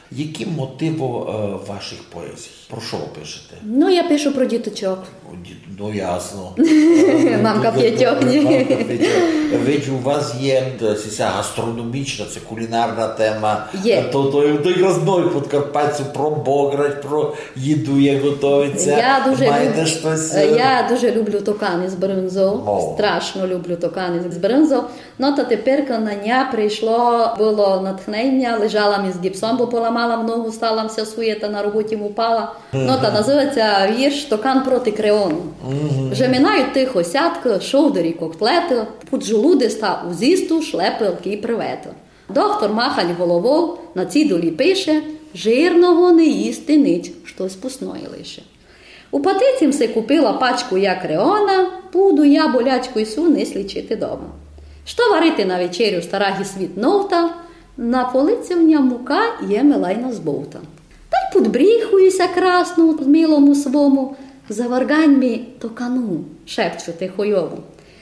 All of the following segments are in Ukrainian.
Які мотиви ваших поезій? Про що ви пишете? Ну, я пишу про діточок. Ну, ясно. Мамка п'ятьох, ні. Ведь у вас є гастрономічна, це кулінарна тема. Є. То якраз подкарпатцю про бограч, про їду, як готується. Я дуже люблю токани з бринзою. Страшно люблю токани з бринзою. Ну, та тепер, коли на дня прийшло, було натхнення, лежала мені з гіпсом, бо поламала ногу, стала вся суєта, на роботі упала. Ну, та називається вірш «Токан проти Креону». Вже минають тихо сятки, шовдері, котлети, під жолуди ста узісту, шлепелки і привети. Доктор махань головою, на цідулі пише, жирного не їсти нить, щось пусної лише. У патицім се купила пачку я Креона, буду я болячку й су не слічити дома. Що варити на вечерю старагі світ новта, на полиці в ням мука є милайно збовта. Та й подбріхуюся красно в милому свому, заваргань мі токану, шепчу тихойову.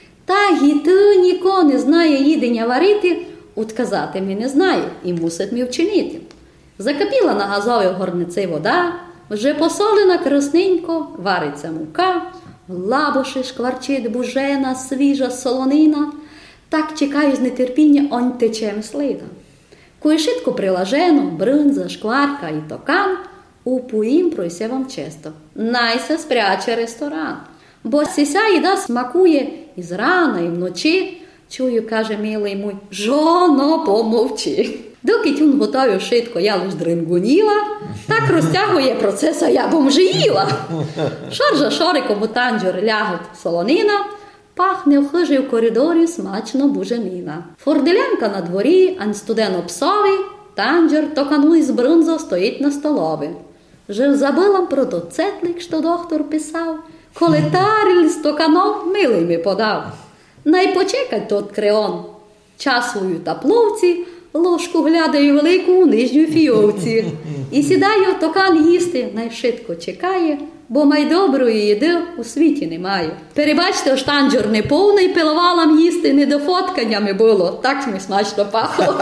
Та гіти ніко не знає їдення варити, отказати мі не знає і мусить мі вчинити. Закипіла на газовій горниці вода, вже посолена красненько, вариться мука, в лабоші шкварчить бужена, свіжа солонина, так чекаю з нетерпіння, он тече мислина. Кої швидко прилажено, бринза, шкварка і токан, упоїм пройся вам чисто. Найся спряче ресторан. Бо сіся їда смакує і зрана, і вночі. Чую, каже милий мой, жоно, помовчи. Доки тюн готовив швидко, я лиш дрингуніла, так розтягує процес, а я бомжиїла. Шоржа шориком у танджер лягать солонина, пахне в хижі в коридорі смачно буженіна. Форделянка на дворі, ань студено псові, танджер токану із бринзо стоїть на столові. Жив забила про то цетлик, що доктор писав, коли таріль з токаном милий ми подав. Найпочекать тот Креон, часую та пловці, ложку глядаю велику у нижню фійовці. І сідаю токан їсти, найшвидко чекає, бо майдоброї їди у світі немає. Перебачте, штанджер не повний, пилувалам їсти не до фотканнями було. Так ми смачно пахло.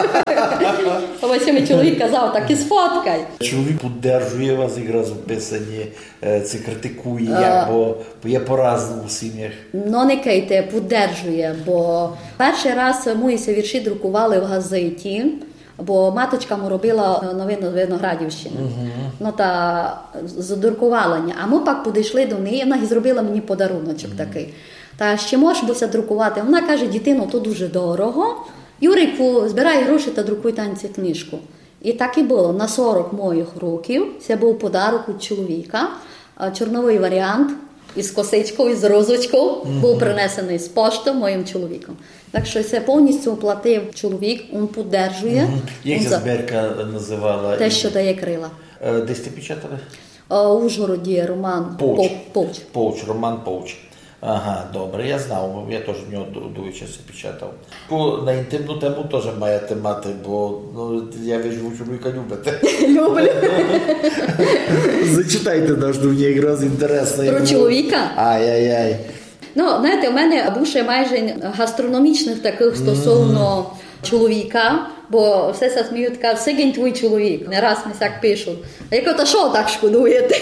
Ось мій чоловік казав, так і сфоткай. Чоловік підтримує вас якраз у писанні, це критикує, бо є по-разному в сім'ях. Ну, не кейте, підтримує, бо перший раз мої вірші друкували в газеті, бо маточка му робила новини з Виноградівщини. Ну, та задрукувала. А ми пак підійшли до неї, вона і зробила мені подаруночок такий. Та ще можеш буся друкувати? Вона каже, дитино, то дуже дорого. Юрику, збирай гроші та друкуй танці книжку. І так і було. На 40 моїх років це був подарунок від чоловіка. Чорновий варіант із косичкою, із розочкою був принесений з пошти моїм чоловіком. Так що це повністю оплатив чоловік, він підтримує. Як ця збірка називала? Те, що дає крила. Десь ти печатали? У Ужгороді роман Повч. Повч, роман Повч. Ага, добре, я знав, я теж в нього дуже часто печатав. На інтимну тему теж маєте мати, бо я вижу, ви чоловіка любите. Люблю. Зачитайте наш, мені якраз інтересно. Про чоловіка? Ай-яй-яй. Ну, знаєте, у мене більше майже гастрономічних таких стосовно чоловіка, бо все се сміють, кажуть, сигень твій чоловік. Не раз ми сяк пишуть. А я кажу, та що так шкодуєте?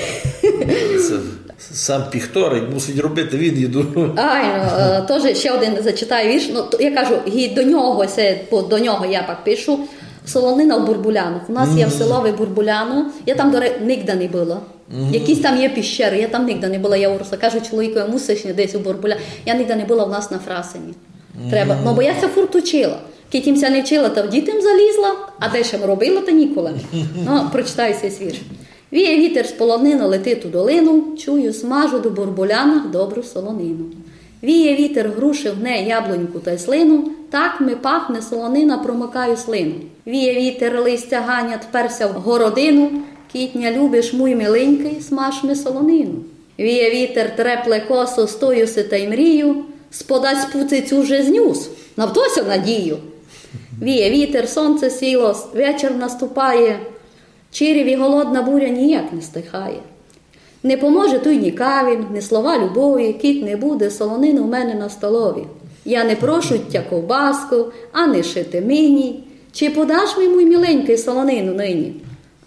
Сам піхторик мусить робити, він їду. Теж ще один зачитаю вірш. Ну, я кажу, до нього я пак пишу. Солонина в Бурбулянах. У нас є в селові Бурбуляну. Я там, до речі, ніде не була. Якісь там є піщери, я там ніде не була. Я просто кажу чоловіку, мусиш десь у Бурбулянах. Я ніде не була у нас на Фрасині. Треба. Ну, бо я це фурт учила. Кітімся не вчила, то в дітям залізла, а де ще робила, то ніколи. Ну, прочитаю цей вірш. Віє вітер з полонину, летить у долину, чую, смажу до Бурбулянах добру солонину. Віє вітер, груши, гне яблуньку та й слину, так ми пахне солонина, промикаю слину. Віє вітер, листя ганять, перся в городину, кітня любиш, муй миленький, смаж ми солонину. Віє вітер, трепле косо, стоюся та й мрію, сподасть пуцицю вже знюс, навтося надію. Віє вітер, сонце сіло, вечір наступає, череві голодна буря ніяк не стихає. Не поможе той ні кавін, ні слова любові, кіт не буде, солонини у мене на столові. Я не прошу тя ковбаску, а не шити мені, чи подаш мій міленький солонину нині?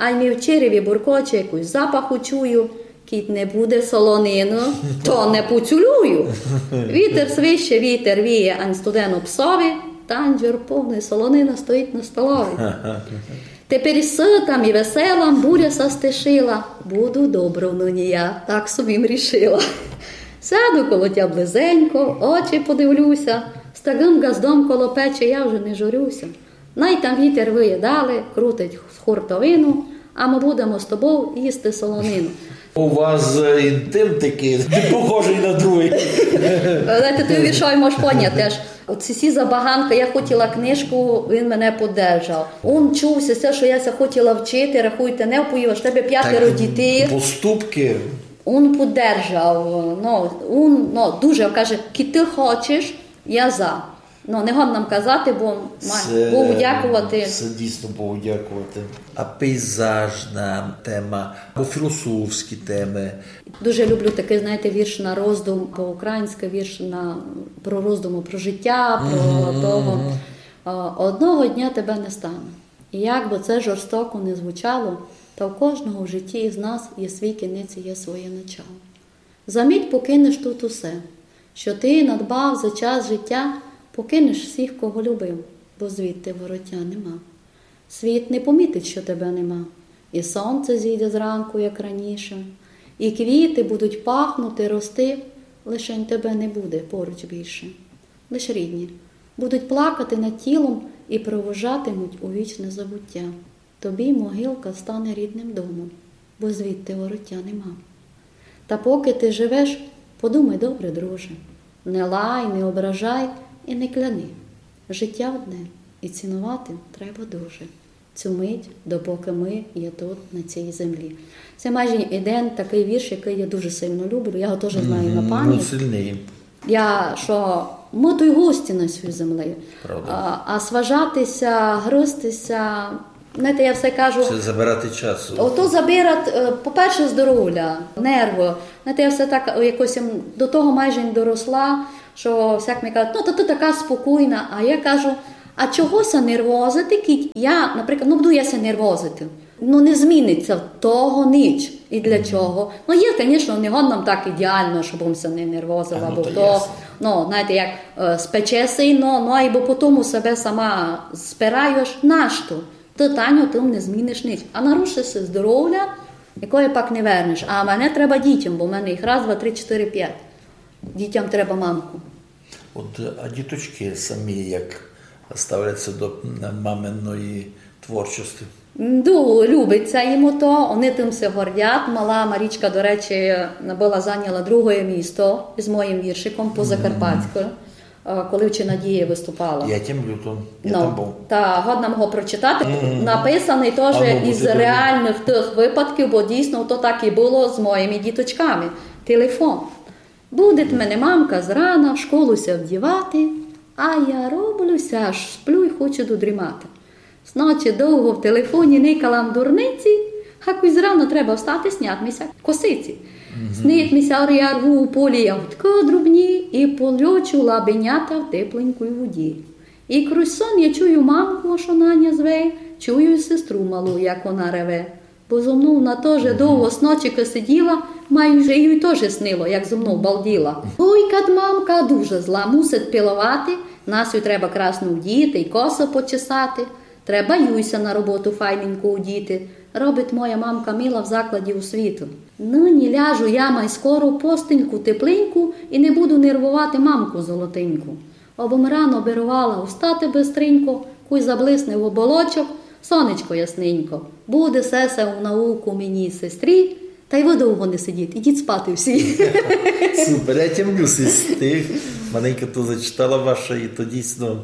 А й мі в череві буркоче, якусь запаху чую. Кіт не буде солонину, то не поцілую. Вітер свище, вітер віє, ань студено псові, танджер повний солонина стоїть на столові. Тепер ситам і веселам буря состишила, буду добру нині я, так собі мрішила. Сяду коло тя близенько, очі подивлюся, з таким газдом коло печі я вже не журюся. Най там вітер виє далі, крутить хуртовину, а ми будемо з тобою їсти солонину. У вас інтим такий, не похожий на другий. Знаєте, ти віршой можеш поняти теж. Оці забаганка, я хотіла книжку, він мене подержав. Он чувся, все, що я хотіла вчити, рахуйте, не впоїв, ж тебе 5 дітей. Поступки. Он подержав, дуже, каже, ки ти хочеш, я за. Не год нам казати, бо Богу дякувати. Це дійсно Богу дякувати. А пейзажна тема, або філософські теми? Дуже люблю такий, знаєте, вірш на роздум, по-українськи вірш про роздуму, про життя, про того. Одного дня тебе не стане. І як би це жорстоко не звучало, то в кожного в житті із нас є свій кінець і є своє начало. Замить покинеш тут усе, що ти надбав за час життя, покинеш всіх, кого любив, бо звідти вороття нема. Світ не помітить, що тебе нема. І сонце зійде зранку, як раніше, і квіти будуть пахнути, рости, лишень тебе не буде поруч більше. Лиш рідні будуть плакати над тілом і провожатимуть у вічне забуття. Тобі могилка стане рідним домом, бо звідти вороття нема. Та поки ти живеш, подумай добре, друже, не лай, не ображай і не кляни. Життя одне, і цінувати треба дуже. Цю мить, допоки ми є тут, на цій землі. Це майже один такий вірш, який я дуже сильно люблю. Я його теж знаю на пам'ять. Сильний. Що ми то й гості на цій землі. А сважатися, гризтися, знаєте, я все кажу... Це забирати часу. Ото забирати, по-перше, здоров'я, нерви. Знаєте, я все так якось до того майже не доросла, що всяк мені кажуть, то ти така спокійна. А я кажу, а чогося нервозити, кіть? Я, наприклад, буду я ся нервозити. Не зміниться того ніч. І для чого? Є, звісно, не нам так ідеально, щоб я не нервозила, бо то, знаєте, як спече сильно, і бо потім себе сама спираєш, нащо? Ти, Таню, тим не зміниш ніч. А нарушишся здоров'я, якої пак не вернеш. А мене треба дітям, бо в мене їх 1, 2, 3, 4, 5. Дітям треба мамку. А діточки самі як ставляться до маминої творчості? Любиться їм то, вони тим все гордять. Мала Марічка, до речі, зайняла 2 місто з моїм віршиком по Закарпатську, коли в Чинадії виступала. Я там був. Годна мого прочитати. Написаний теж із реальних тих випадків, бо дійсно то так і було з моїми діточками. Телефон. Буде мене мамка зрана в школуся вдівати, а я роблюся, аж сплю і хочу додрімати. Зночі довго в телефоні никалам дурниці, а зрано треба встати, снятимися косиці. Снитмися, я рву у полі ягодки дрібні і польочу лабенята в тепленькій воді. І крізь сон я чую мамку, що Наня зве, чую сестру малу, як вона реве. Бо зо мною вона теж довго сночика сиділа, майже їй теж снило, як зо мною балділа. Ой, кад мамка дуже зла, мусить пілувати, Насю треба красно вдіти і косо почесати. Треба Юйся на роботу файненьку удіти. Робить моя мамка мила в закладі освіту. Нині ляжу я май скоро постеньку тепленьку і не буду нервувати мамку золотеньку. Обом рано обірвала устати бистренько, куй заблисне в оболочок, сонечко ясненько. Буде сесе у науку мені сестрі, та й ви довго не сидіть, ідіть спати всі. Супер, я тямлю стих. Маленька то зачитала ваша, і то дійсно,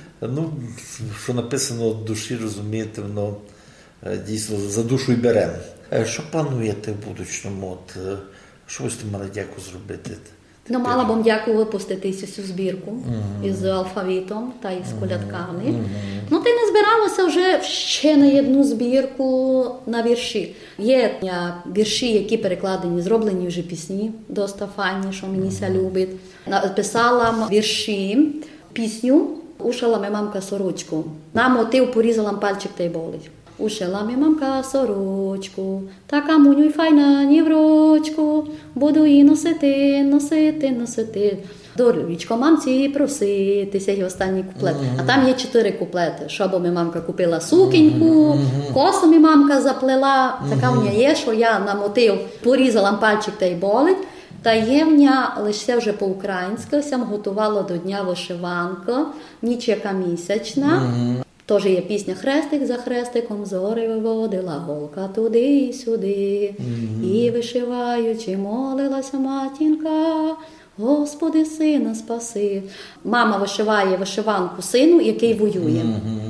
що написано в душі, розумієте, воно дійсно за душу й беремо. Що плануєте в будучному? Що ви з тим мали дяку зробити? Мала б дяку випустити цю збірку із алфавітом та із колядками. Ти не збиралася вже ще на одну збірку на вірші. Є вірші, які перекладені, зроблені вже пісні, доста файні, що мені ся любить. Написала вірші, пісню «Ушала ми мамка сорочку». На мотив «Порізала пальчик та й болить». ушила ми мамка сорочку, така муню й файна ні в рочку, буду її носити, носити, носити. Дорічко мамці проситися, і останній куплет. А там є 4 куплети. Щоб ми мамка купила сукіньку, косу ми мамка заплела, така в неї є, що я на мотив порізала пальчик та й болить. Та є в ня, лише вже по-українськи, сам готувала до Дня вишиванка, ніч яка місячна. Тож є пісня «Хрестик за хрестиком зори виводила, голка туди і сюди». І вишиваючи молилася матінка, Господи, сина спаси. Мама вишиває вишиванку сину, який воює.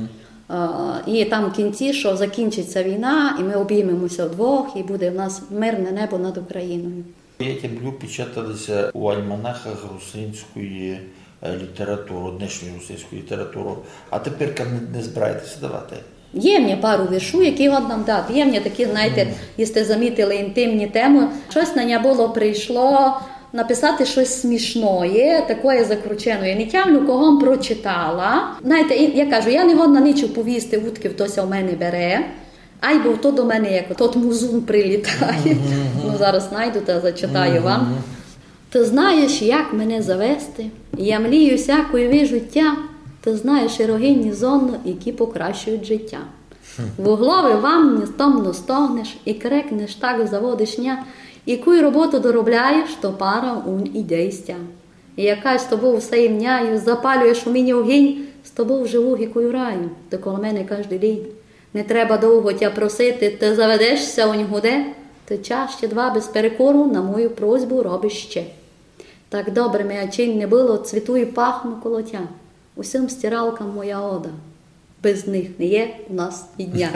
І там в кінці, що закінчиться війна, і ми обіймемося вдвох, і буде в нас мирне небо над Україною. Я люблю печаталися у альманахах русинської літератури, днішньої русинської літератури. А тепер не збираєтеся давати? Є в мене пару віршу, які от нам дати. Є в мене такі, знаєте, якщо замітили інтимні теми, щось на нє було прийшло написати щось смішне, таке закручене. Я не тямлю, кого прочитала. Знаєте, я кажу, я не годна нічого повісти, утки хтось у мене бере. Ай, бо то до мене як тот музун прилітає. Ну, зараз знайду та зачитаю вам. Ти знаєш, як мене завести? Я млію всякої життя. Ти знаєш ерогінні зони, які покращують життя. В углові вам не стомно стогнеш і крикнеш, так заводиш ня. Яку роботу доробляєш, то пара ун і дейстя. І якась з тобою все імняю, запалюєш у мені огінь, з тобою живу гікою раю, ти коло мене кожний день. Не треба довго тя просити, ти заведешся у нігуде, ти час ще 2 без перекору на мою просьбу робиш ще. Так добре моя чинь не було, цвіту і пахну коло тя, усім стиралкам моя ода. Без них не є у нас і дня.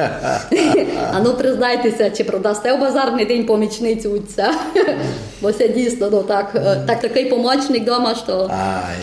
А ну признайтеся, чи продасте у базарний день помічницю отця? Бо це дійсно, ну, такий помічник вдома, що...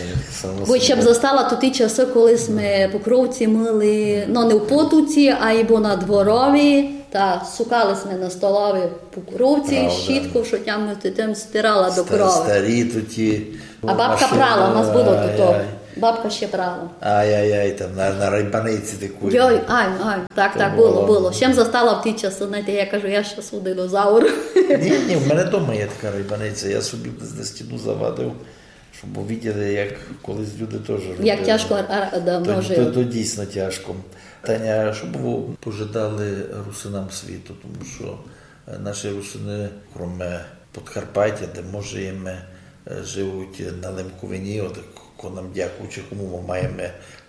Бо ще б застала ті часи, коли ми покровці мили, ну не в потуці, а й бо на дворові, та сукали ми на столові покровці, щітку, що тим стирала до крови. Старі туті. А бабка прала, у нас було тут. Бабка ще прала. Ай-яй-яй, там на райбаниці таку. Йой, так, було. Ще застала в ті часи, знаєте, я кажу, я ще у динозавр. Ні, в мене вдома є така райбаниця, я собі на стіну завадив, щоб увиділи, як колись люди теж робили. Як тяжко давно жили. То дійсно тяжко. Таня, що б ви пожадали русинам світу? Тому що наші русини, крім Подкарпаття, де може їм живуть на Лемковині, нам дякуючи, кому ми маємо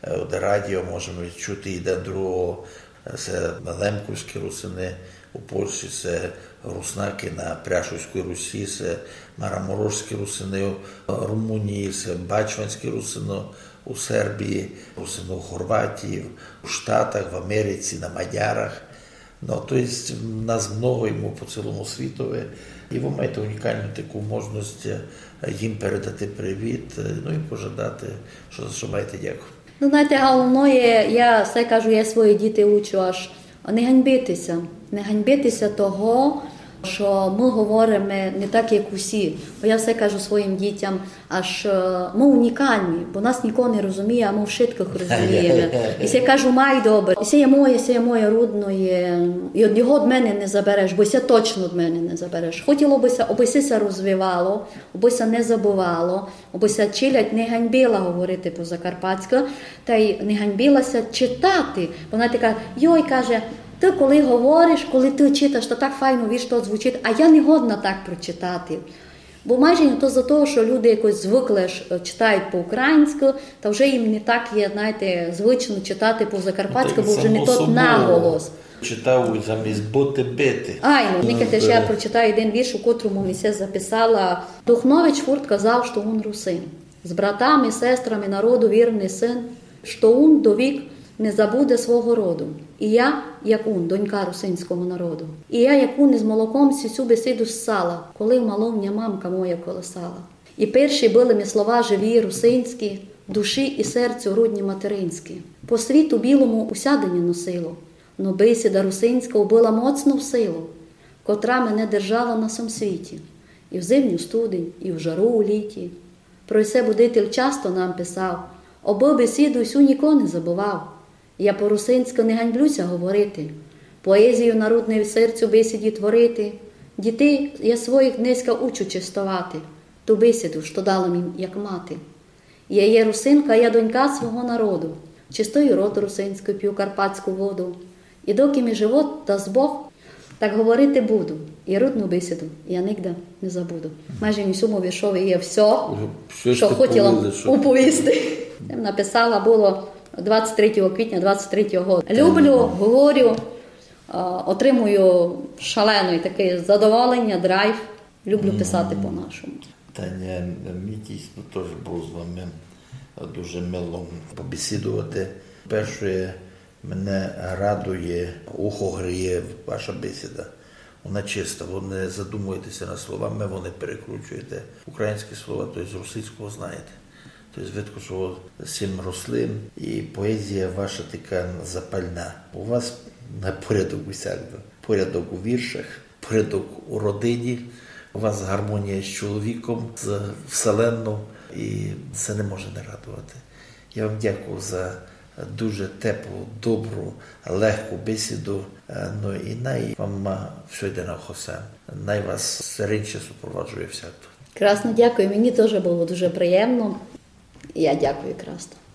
радіо, можемо чути один другого. Це на Лемковські русини у Польщі, це руснаки на Пряшовській Русі, це Мараморожські русини у Румунії, це Бачванські русини у Сербії, русини у Хорватії, у Штатах, в Америці, на Мадярах. Тобто нас много йому по цілому світові. І ви маєте унікальну таку можливість їм передати привіт, і пожадати, що маєте дякую. Ну, знаєте, головне, я все кажу, я свої діти учу аж не ганьбитися. Не ганьбитися того, що ми говоримо не так, як усі. Бо я все кажу своїм дітям, аж ми унікальні, бо нас ніхто не розуміє, а ми в шитках розуміємо. І я кажу, май добре, і це є моє рудне, і од його від мене не забереш, бо це точно від мене не забереш. Хотіло бися, аби це розвивало, аби це не забувало, аби це чилять не ганьбила говорити по-закарпатськи, та й не ганьбилася читати. Бо вона така, йой, каже, ти коли говориш, коли ти читаєш, то так файно вірш, то звучить, а я не годна так прочитати. Бо майже не то за те, що люди якось звикли читають по-українськи, та вже їм не так є, знаєте, звично читати по-закарпатськи, бо вже не тот наголос. Читав замість боти-бити. Мені ще я прочитаю один вірш, у котрому мені записала. Духнович Фурт казав, що він русин. З братами, сестрами народу вірний син, що він до вік не забуде свого роду. І я, як он, донька русинського народу. І я, як он, із молоком сісю бесіду ссала, коли маловня мамка моя колосала. І перші були мі слова живі, русинські, душі і серцю рудні материнські. По світу білому усядені носило, но бесіда русинська убила моцну в силу, котра мене держала на сам світі. І в зимню студень, і в жару у літі. Про це будитель часто нам писав, аби бесіду всю ніко не забував. Я по-русинськи не ганьблюся говорити, Поезію народної серцю бесіді творити. Дітей я своїх днеска учу чистувати, ту бесіду, що дала їм, як мати. Я є русинка, я донька свого народу, чистою рот русинською п'ю карпатську воду. І доки мій живот дасть Бог, так говорити буду. І рудну бесіду я нігде не забуду. Майже в цьому віршові є все, що хотіла уповісти. Написала було 23 квітня 23-го. Люблю, говорю, отримую шалене таке задоволення, драйв. Люблю писати по-нашому. Таня, мені дійсно теж було з вами дуже мило побесідувати. Перше, мене радує, ухо гріє ваша бесіда. Вона чиста, ви не задумуєтеся над словами, ви не перекручуєте українські слова, тобто з російського знаєте. Тобто видно, що з цим росли, і поезія ваша така запальна. У вас порядок усякого. Порядок у віршах, порядок у родині, у вас гармонія з чоловіком, з вселенною, і це не може не радувати. Я вам дякую за дуже теплу, добру, легку бесіду. Ну і най вам все йде на хосе. Най вас серенче супроводжує всяко. Красно дякую, мені теж було дуже приємно. Я дякую красно.